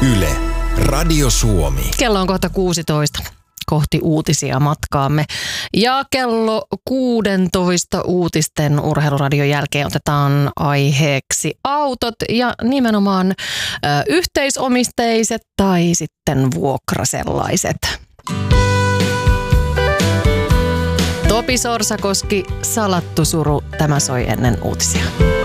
Yle, Radio Suomi. Kello on kohta 16. Kohti uutisia matkaamme. Ja kello 16 uutisten urheiluradion jälkeen otetaan aiheeksi autot ja nimenomaan yhteisomisteiset tai sitten vuokrasellaiset. Topi Sorsakoski, salattu suru, tämä soi ennen uutisia.